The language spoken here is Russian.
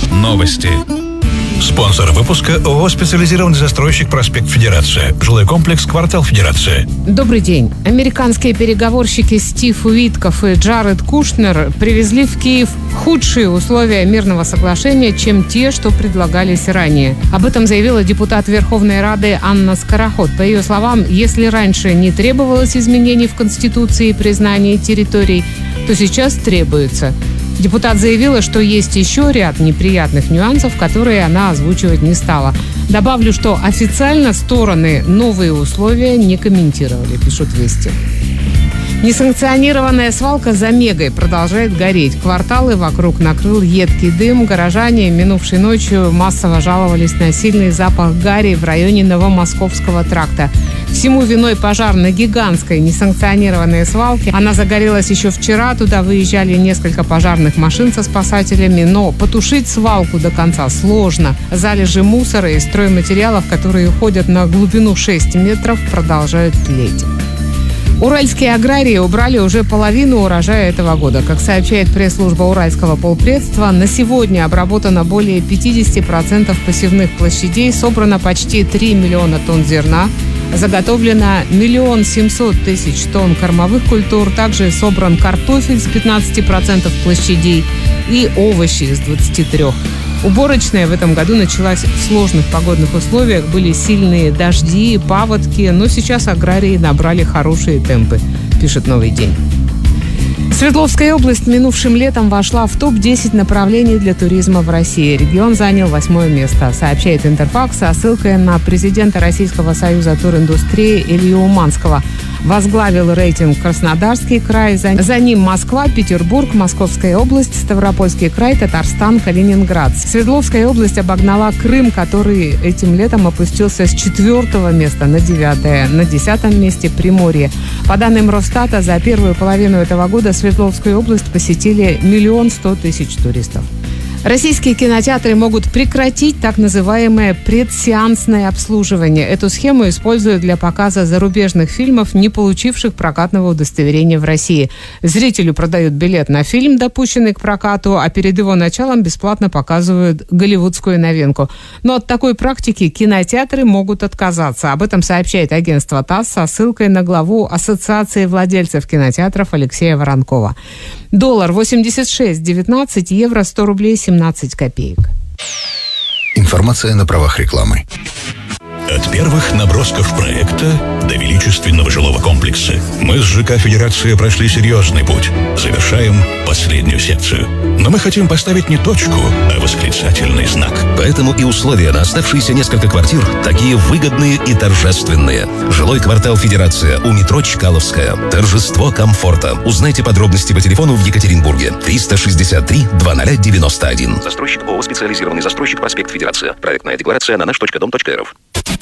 Новости. Спонсор выпуска ООО «Специализированный застройщик Проспект Федерация». Жилой комплекс «Квартал Федерация». Добрый день. Американские переговорщики Стив Уитков и Джаред Кушнер привезли в Киев худшие условия мирного соглашения, чем те, что предлагались ранее. Об этом заявила депутат Верховной Рады Анна Скороход. По ее словам, если раньше не требовалось изменений в Конституции и признания территорий, то сейчас требуется. Депутат заявила, что есть еще ряд неприятных нюансов, которые она озвучивать не стала. Добавлю, что официально стороны новые условия не комментировали, пишут «Вести». Несанкционированная свалка за Мегой продолжает гореть. Кварталы вокруг накрыл едкий дым. Горожане минувшей ночью массово жаловались на сильный запах гари в районе Новомосковского тракта. Всему виной пожар на гигантской несанкционированной свалке. Она загорелась еще вчера. Туда выезжали несколько пожарных машин со спасателями. Но потушить свалку до конца сложно. Залежи мусора и стройматериалов, которые уходят на глубину 6 метров, продолжают тлеть. Уральские аграрии убрали уже половину урожая этого года. Как сообщает пресс-служба Уральского полпредства, на сегодня обработано более 50% посевных площадей, собрано почти 3 миллиона тонн зерна, заготовлено 1 700 000 тонн кормовых культур, также собран картофель с 15% площадей и овощи с 23%. Уборочная в этом году началась в сложных погодных условиях. Были сильные дожди, паводки, но сейчас аграрии набрали хорошие темпы, пишет «Новый день». Свердловская область минувшим летом вошла в топ-10 направлений для туризма в России. Регион занял 8-е место, сообщает Интерфакс со ссылкой на президента Российского союза туриндустрии Илью Уманского. Возглавил рейтинг Краснодарский край, за ним Москва, Петербург, Московская область, Ставропольский край, Татарстан, Калининград. Свердловская область обогнала Крым, который этим летом опустился с 4-го места на 9-е. На 10-м месте Приморье. По данным Росстата, за первую половину этого года Свердловскую область посетили 1 100 000 туристов. Российские кинотеатры могут прекратить так называемое предсеансное обслуживание. Эту схему используют для показа зарубежных фильмов, не получивших прокатного удостоверения в России. Зрителю продают билет на фильм, допущенный к прокату, а перед его началом бесплатно показывают голливудскую новинку. Но от такой практики кинотеатры могут отказаться. Об этом сообщает агентство ТАСС со ссылкой на главу Ассоциации владельцев кинотеатров Алексея Воронкова. Доллар 86.19, евро 100 рублей 17 копеек. Информация на правах рекламы. От первых набросков проекта до величественного жилого комплекса мы с ЖК «Федерация» прошли серьезный путь. Завершаем последнюю секцию. Но мы хотим поставить не точку, а восклицательный знак. Поэтому и условия на оставшиеся несколько квартир такие выгодные и торжественные. Жилой квартал «Федерация» у метро Чкаловская. Торжество комфорта. Узнайте подробности по телефону в Екатеринбурге. 363-2091. Застройщик ООО «Специализированный застройщик Проспект Федерация». Проектная декларация на наш.дом.рф.